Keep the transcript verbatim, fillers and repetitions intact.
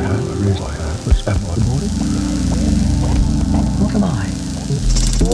have, I really have. But spent my morning. What am I?